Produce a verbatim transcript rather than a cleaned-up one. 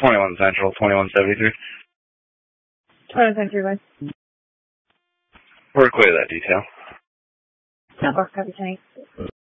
twenty-one Central, twenty-one seventy-three. twenty-one seventy-three, West. We're clear that detail. Number, copy, Kenny.